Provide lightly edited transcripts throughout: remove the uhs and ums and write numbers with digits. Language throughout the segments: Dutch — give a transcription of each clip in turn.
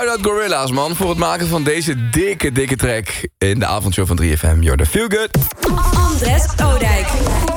Shout-out Gorilla's, man, voor het maken van deze dikke track in de avondshow van 3FM. You're the feel good. Andres Oudijk.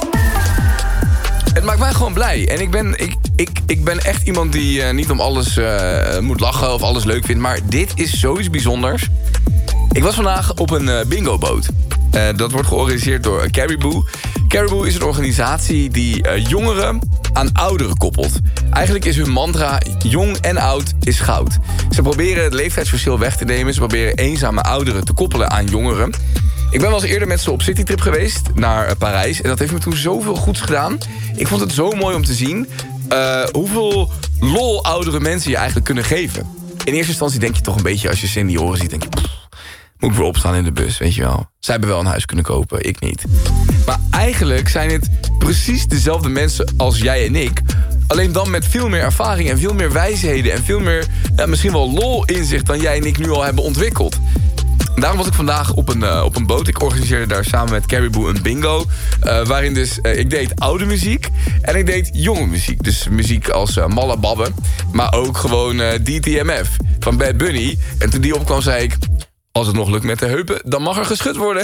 Het maakt mij gewoon blij. En ik ben echt iemand die niet om alles moet lachen of alles leuk vindt. Maar dit is zoiets bijzonders. Ik was vandaag op een bingo-boot. Dat wordt georganiseerd door Caribou. Caribou is een organisatie die jongeren aan ouderen koppelt. Eigenlijk is hun mantra: jong en oud is goud. Ze proberen het leeftijdsverschil weg te nemen. Ze proberen eenzame ouderen te koppelen aan jongeren. Ik ben wel eens eerder met ze op citytrip geweest naar Parijs. En dat heeft me toen zoveel goeds gedaan. Ik vond het zo mooi om te zien hoeveel lol oudere mensen je eigenlijk kunnen geven. In eerste instantie denk je toch een beetje, als je senioren ziet, denk je, moet ik weer opstaan in de bus, weet je wel. Zij hebben wel een huis kunnen kopen, ik niet. Maar eigenlijk zijn het precies dezelfde mensen als jij en ik. Alleen dan met veel meer ervaring en veel meer wijsheden en veel meer, misschien wel lol inzicht dan jij en ik nu al hebben ontwikkeld. Daarom was ik vandaag op een boot. Ik organiseerde daar samen met Caribou een bingo. Waarin dus ik deed oude muziek en ik deed jonge muziek. Dus muziek als Malle Babbe. Maar ook gewoon DTMF van Bad Bunny. En toen die opkwam zei ik, als het nog lukt met de heupen, dan mag er geschud worden.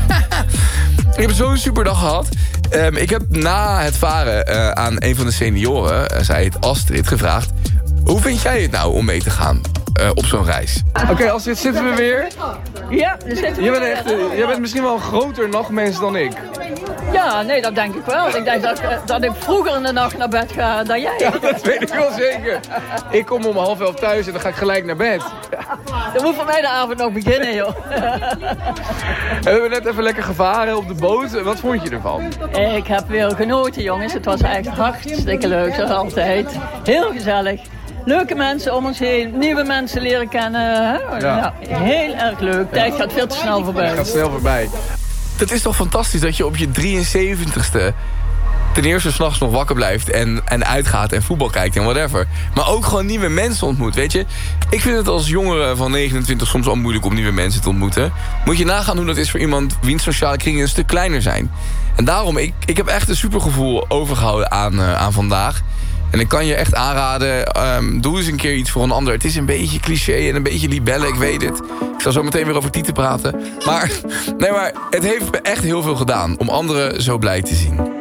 Ik heb zo'n super dag gehad. Ik heb na het varen aan een van de senioren, zij heet Astrid, gevraagd: hoe vind jij het nou om mee te gaan op zo'n reis? Oké, Astrid, zitten we weer? Ja, daar zitten we. Jij bent misschien wel een groter nachtmens dan ik. Ja, nee, dat denk ik wel. Ik denk dat ik vroeger in de nacht naar bed ga dan jij. Ja, dat weet ik wel zeker. Ik kom om 10:30 thuis en dan ga ik gelijk naar bed. Dan moet voor mij de avond nog beginnen, joh. We hebben net even lekker gevaren op de boot. Wat vond je ervan? Ik heb weer genoten, jongens. Het was echt hartstikke leuk, zoals altijd. Heel gezellig. Leuke mensen om ons heen, nieuwe mensen leren kennen. Hè? Ja. Ja, heel erg leuk. Tijd gaat veel te snel voorbij. Het gaat snel voorbij. Het is toch fantastisch dat je op je 73ste ten eerste 's nachts nog wakker blijft en uitgaat en voetbal kijkt en whatever. Maar ook gewoon nieuwe mensen ontmoet, weet je. Ik vind het als jongere van 29 soms al moeilijk om nieuwe mensen te ontmoeten. Moet je nagaan hoe dat is voor iemand wiens sociale kringen een stuk kleiner zijn. En daarom, ik heb echt een supergevoel overgehouden aan vandaag. En ik kan je echt aanraden, doe eens een keer iets voor een ander. Het is een beetje cliché en een beetje libelle, ik weet het. Ik zal zo meteen weer over Tieten praten. Maar het heeft me echt heel veel gedaan om anderen zo blij te zien.